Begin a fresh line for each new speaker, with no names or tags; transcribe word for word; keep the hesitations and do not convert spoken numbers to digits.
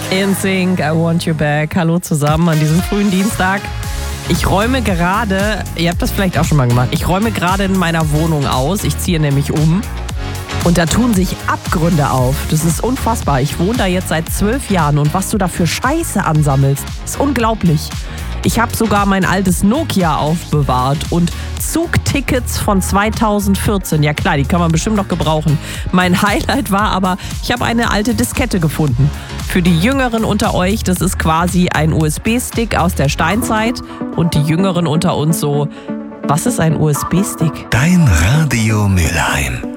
In Sync, I Want You Back. Hallo zusammen an diesem frühen Dienstag. Ich räume gerade, ihr habt das vielleicht auch schon mal gemacht, ich räume gerade in meiner Wohnung aus. Ich ziehe nämlich um und da tun sich Abgründe auf. Das ist unfassbar. Ich wohne da jetzt seit zwölf Jahren und was du da für Scheiße ansammelst, ist unglaublich. Ich habe sogar mein altes Nokia aufbewahrt und Zugtickets von zweitausendvierzehn. Ja klar, die kann man bestimmt noch gebrauchen. Mein Highlight war aber, ich habe eine alte Diskette gefunden. Für die Jüngeren unter euch, das ist quasi ein U S B-Stick aus der Steinzeit. Und die Jüngeren unter uns so, was ist ein U S B-Stick?
Dein Radio Mülheim.